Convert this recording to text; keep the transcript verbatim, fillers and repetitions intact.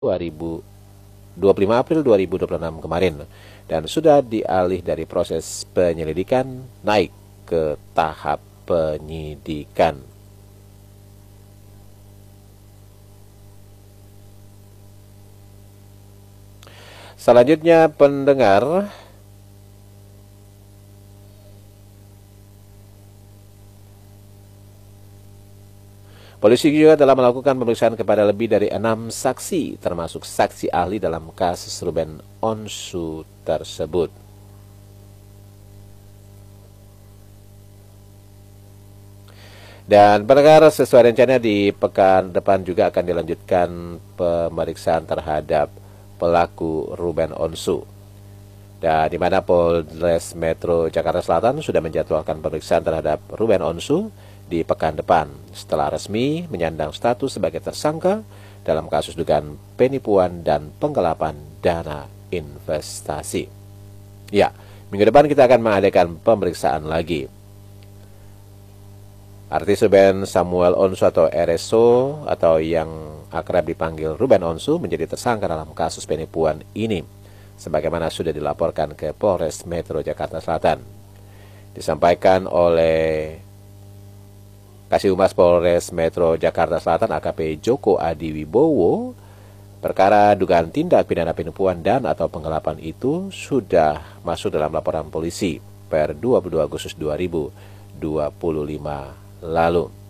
dua ribu dua puluh lima April dua ribu dua puluh enam kemarin, dan sudah dialih dari proses penyelidikan naik ke tahap penyidikan. Selanjutnya, pendengar, polisi juga telah melakukan pemeriksaan kepada lebih dari enam saksi, termasuk saksi ahli dalam kasus Ruben Onsu tersebut. Dan pendengar, sesuai rencana di pekan depan juga akan dilanjutkan pemeriksaan terhadap pelaku Ruben Onsu. Dan di mana Polres Metro Jakarta Selatan sudah menjadwalkan pemeriksaan terhadap Ruben Onsu di pekan depan setelah resmi menyandang status sebagai tersangka dalam kasus dugaan penipuan dan penggelapan dana investasi. Ya, minggu depan kita akan mengadakan pemeriksaan lagi. Artis Ruben Samuel Onsu atau R S O atau yang akrab dipanggil Ruben Onsu menjadi tersangka dalam kasus penipuan ini, sebagaimana sudah dilaporkan ke Polres Metro Jakarta Selatan. Disampaikan oleh Kasih Humas Polres Metro Jakarta Selatan A K P Joko Adiwibowo, perkara dugaan tindak pidana penipuan dan atau penggelapan itu sudah masuk dalam laporan polisi per dua puluh dua Agustus dua ribu dua puluh lima lalu.